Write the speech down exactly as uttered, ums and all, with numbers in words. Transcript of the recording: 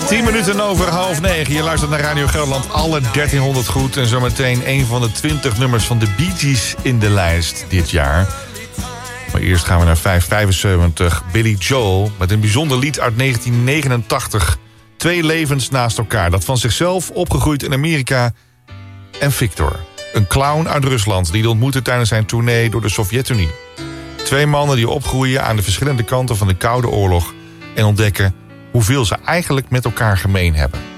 tien minuten over half negen. Je luistert naar Radio Gelderland, alle dertienhonderd goed. En zometeen een van de twintig nummers van de Bee Gees in de lijst dit jaar. Maar eerst gaan we naar vijf vijfenzeventig. Billy Joel met een bijzonder lied uit negentien negenentachtig. Twee levens naast elkaar. Dat van zichzelf, opgegroeid in Amerika. En Victor, een clown uit Rusland die hij ontmoette tijdens zijn tournee door de Sovjet-Unie. Twee mannen die opgroeien aan de verschillende kanten van de Koude Oorlog en ontdekken hoeveel ze eigenlijk met elkaar gemeen hebben.